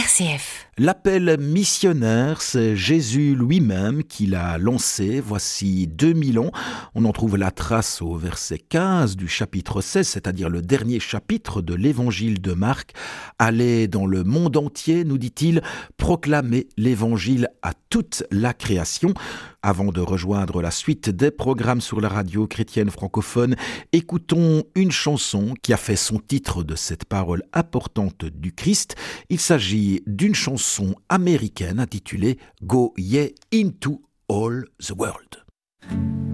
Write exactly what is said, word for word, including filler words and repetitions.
C F. L'appel missionnaire, c'est Jésus lui-même qui l'a lancé, voici deux mille ans. On en trouve la trace au verset quinze du chapitre seize, c'est-à-dire le dernier chapitre de l'évangile de Marc. « Allez dans le monde entier, nous dit-il, proclamer l'évangile à toute la création ». Avant de rejoindre la suite des programmes sur la radio chrétienne francophone, écoutons une chanson qui a fait son titre de cette parole importante du Christ. Il s'agit d'une chanson américaine intitulée « Go ye into all the world ».